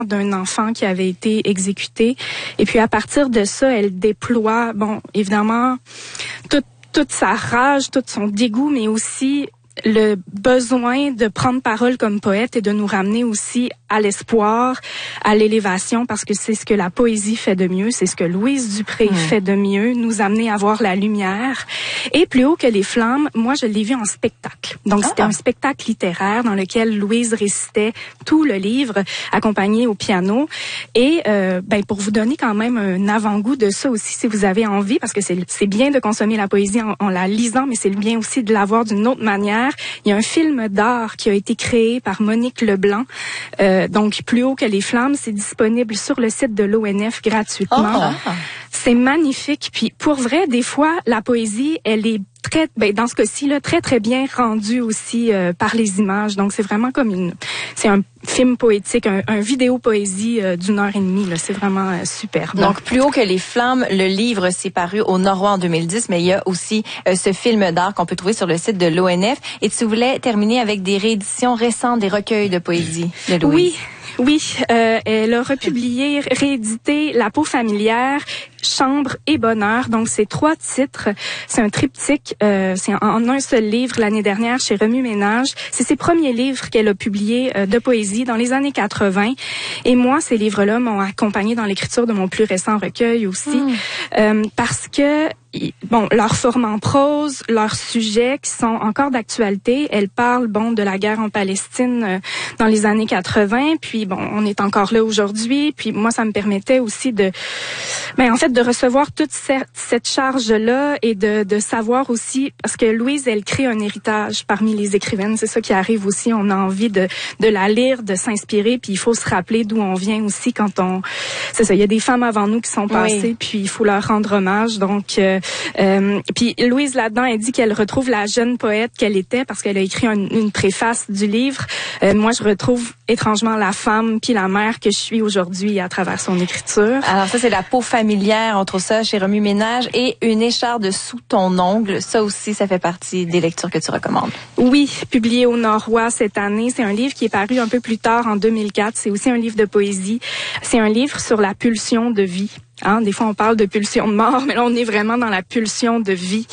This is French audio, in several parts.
d'un enfant qui avait été exécuté. Et puis à partir de ça, elle déploie, évidemment, toute sa rage, tout son dégoût, mais aussi le besoin de prendre parole comme poète et de nous ramener aussi à l'espoir, à l'élévation, parce que c'est ce que la poésie fait de mieux, c'est ce que Louise Dupré fait de mieux, nous amener à voir la lumière. Et Plus haut que les flammes, moi je l'ai vu en spectacle. Donc c'était un spectacle littéraire dans lequel Louise récitait tout le livre, accompagné au piano. Et pour vous donner quand même un avant-goût de ça aussi, si vous avez envie, parce que c'est bien de consommer la poésie en la lisant, mais c'est bien aussi de la voir d'une autre manière. Il y a un film d'art qui a été créé par Monique Leblanc, donc Plus haut que les flammes, c'est disponible sur le site de l'ONF gratuitement. C'est magnifique, puis pour vrai, des fois, la poésie, elle est dans ce cas-ci, là, très, très bien rendue aussi par les images. Donc, c'est vraiment c'est un film poétique, un vidéo poésie d'1h30, là. C'est vraiment superbe. Donc, Plus haut que les flammes, le livre s'est paru au Noroît en 2010, mais il y a aussi ce film d'art qu'on peut trouver sur le site de l'ONF. Et tu voulais terminer avec des rééditions récentes des recueils de poésie de Louise. Oui, elle a republié, réédité La peau familière, Chambre et bonheur. Donc, c'est 3 titres. C'est un triptyque. C'est en un seul livre l'année dernière chez Remue-Ménage. C'est ses premiers livres qu'elle a publiés de poésie dans les années 80. Et moi, ces livres-là m'ont accompagnée dans l'écriture de mon plus récent recueil aussi. Parce que leur forme en prose, leurs sujets qui sont encore d'actualité. Elle parle, de la guerre en Palestine dans les années 80. Puis, on est encore là aujourd'hui. Puis, moi, ça me permettait aussi de recevoir toute cette charge-là et de savoir aussi, parce que Louise, elle crée un héritage parmi les écrivaines. C'est ça qui arrive aussi. On a envie de la lire, de s'inspirer. Puis, il faut se rappeler d'où on vient aussi c'est ça. Il y a des femmes avant nous qui sont passées. Puis, il faut leur rendre hommage. Donc, puis Louise là-dedans, elle dit qu'elle retrouve la jeune poète qu'elle était parce qu'elle a écrit une préface du livre. Moi, je retrouve étrangement la femme puis la mère que je suis aujourd'hui à travers son écriture. Alors ça, c'est La peau familière, on trouve ça chez Remue-Ménage, et Une écharde sous ton ongle. Ça aussi, ça fait partie des lectures que tu recommandes. Oui, publié au Noroît cette année. C'est un livre qui est paru un peu plus tard, en 2004. C'est aussi un livre de poésie. C'est un livre sur la pulsion de vie. Des fois, on parle de pulsion de mort, mais là, on est vraiment dans la pulsion de vie.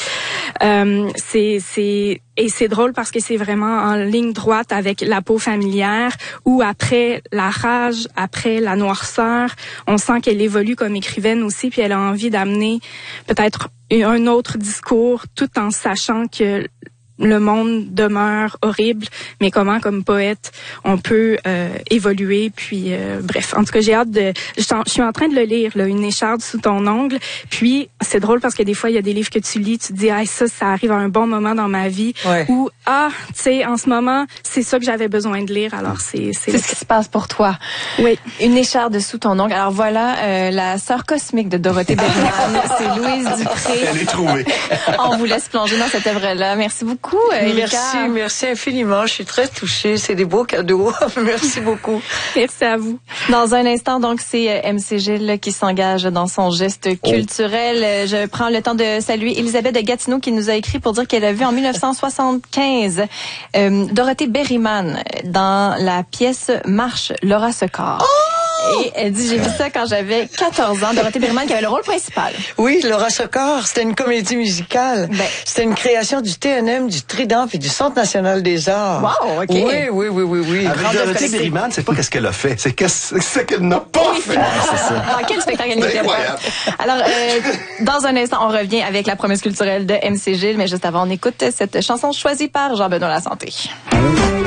Et c'est drôle parce que c'est vraiment en ligne droite avec La peau familière, où après la rage, après la noirceur, on sent qu'elle évolue comme écrivaine aussi, puis elle a envie d'amener peut-être un autre discours, tout en sachant que le monde demeure horrible, mais comment, comme poète, on peut évoluer. Puis, bref, en tout cas, j'ai hâte je suis en train de le lire, là, Une écharde sous ton ongle. Puis, c'est drôle parce que des fois, il y a des livres que tu lis, tu te dis, ça arrive à un bon moment dans ma vie. Ou, tu sais, en ce moment, c'est ça que j'avais besoin de lire. Alors, c'est ce qui se passe pour toi. Oui. Une écharde sous ton ongle. Alors voilà, la sœur cosmique de Dorothée Bergman, c'est Louise Dupré. Elle est trouvée. On vous laisse plonger dans cette œuvre-là. Merci beaucoup. Merci infiniment. Je suis très touchée. C'est des beaux cadeaux. Merci beaucoup. Merci à vous. Dans un instant, donc, c'est MC Gilles qui s'engage dans son geste culturel. Je prends le temps de saluer Elisabeth de Gatineau qui nous a écrit pour dire qu'elle a vu en 1975 Dorothée Bergman dans la pièce Marche, Laura Secor. Et elle dit, j'ai vu ça quand j'avais 14 ans. Dorothée Bergman qui avait le rôle principal. Oui, Laura Secor, c'était une comédie musicale. C'était une création du TNM, du Trident et du Centre national des arts. Wow, OK. Oui. Avec Dorothée Bergman, c'est pas qu'est-ce qu'elle a fait, c'est ce qu'elle n'a pas fait. C'est ça. Dans quel spectacle elle n'était pas? Alors, dans un instant, on revient avec la promesse culturelle de MC Gilles, mais juste avant, on écoute cette chanson choisie par Jean-Benoît Lasanté.